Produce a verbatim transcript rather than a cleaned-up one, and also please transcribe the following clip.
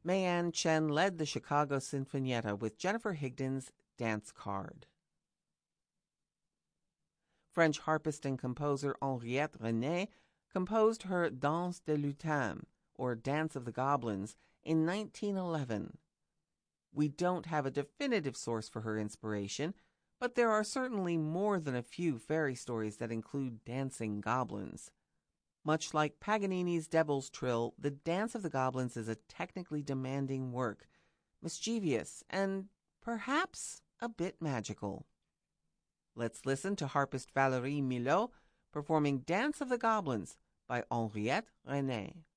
Mayan Chen led the Chicago Sinfonietta with Jennifer Higdon's Dance Card. French harpist and composer Henriette René composed her Danse des Lutins, or Dance of the Goblins, in nineteen eleven. We don't have a definitive source for her inspiration, but there are certainly more than a few fairy stories that include dancing goblins. Much like Paganini's Devil's Trill, the Dance of the Goblins is a technically demanding work, mischievous, and perhaps a bit magical. Let's listen to harpist Valérie Milhaud performing Dance of the Goblins by Henriette René.